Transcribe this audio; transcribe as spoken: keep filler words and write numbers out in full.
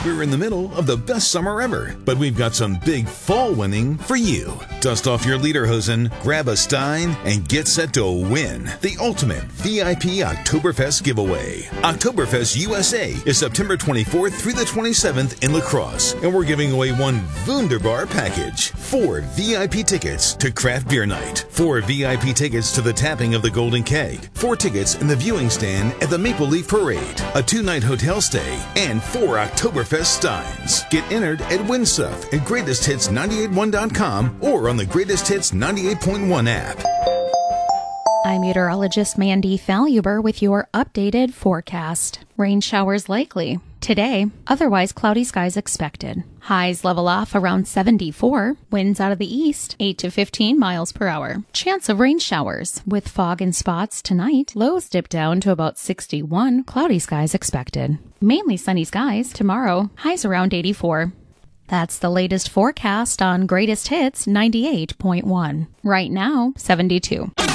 We're in the middle of the best summer ever, but we've got some big fall winning for you. Dust off your lederhosen, grab a Stein, and get set to win the ultimate V I P Oktoberfest giveaway. Oktoberfest U S A is September twenty-fourth through the twenty-seventh in La Crosse, and we're giving away one Wunderbar package. Four V I P tickets to Craft Beer Night, four V I P tickets to the tapping of the Golden Keg, four tickets in the viewing stand at the Maple Leaf Parade, a two-night hotel stay, and four Oktoberfest Steins. Get entered at Win Stuff at greatest hits nine eight one dot com or on the Greatest Hits ninety-eight point one app. I'm meteorologist Mandy Faluber with your updated forecast. Rain showers likely. Today, otherwise cloudy skies expected. Highs level off around seventy-four. Winds out of the east, eight to fifteen miles per hour. Chance of rain showers with fog in spots tonight. Lows dip down to about sixty-one. Cloudy skies expected. Mainly sunny skies tomorrow. Highs around eighty-four. That's the latest forecast on Greatest Hits ninety-eight point one. Right now, seventy-two.